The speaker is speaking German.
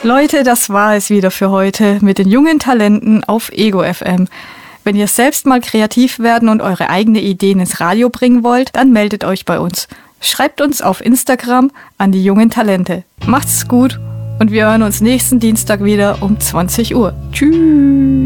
Leute, das war es wieder für heute mit den jungen Talenten auf Ego FM. Wenn ihr selbst mal kreativ werden und eure eigenen Ideen ins Radio bringen wollt, dann meldet euch bei uns. Schreibt uns auf Instagram an die jungen Talente. Macht's gut und wir hören uns nächsten Dienstag wieder um 20 Uhr. Tschüss.